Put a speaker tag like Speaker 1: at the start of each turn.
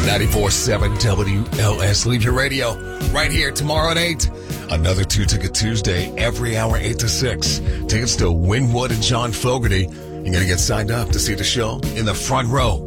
Speaker 1: 94.7 WLS. Leave your radio right here tomorrow at 8. Another Two-Ticket Tuesday every hour, 8 to 6. Tickets to Winwood and John Fogerty. You're going to get signed up to see the show in the front row